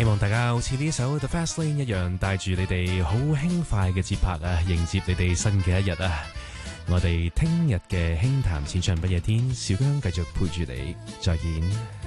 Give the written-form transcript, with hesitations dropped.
希望大家好似呢首 The Fast Lane 一樣，帶住你哋好輕快嘅節拍啊，迎接你哋新嘅一日啊！我哋聽日嘅輕談淺唱不夜天，小姜繼續陪住你，再見。